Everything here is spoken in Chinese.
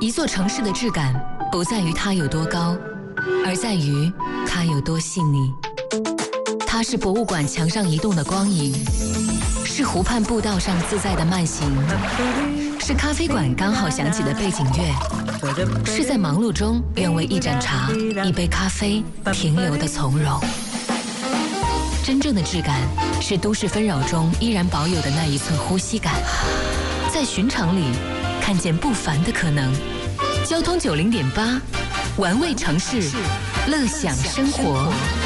一座城市的质感不在于它有多高，而在于它有多细腻。它是博物馆墙上移动的光影，是湖畔步道上自在的慢行，是咖啡馆刚好响起的背景乐，是在忙碌中愿为一盏茶、一杯咖啡停留的从容。真正的质感是都市纷扰中依然保有的那一寸呼吸感，在寻常里看见不凡的可能。交通90.8，玩味城市，乐享生活。